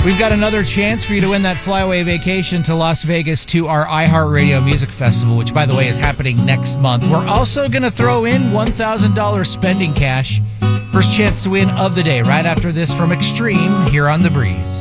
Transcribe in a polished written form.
We've got another chance for you to win that flyaway vacation to Las Vegas to our iHeartRadio Music Festival, which, by the way, is happening next month. We're also going to throw in $1,000 spending cash. First chance to win of the day right after this from Extreme here on The Breeze.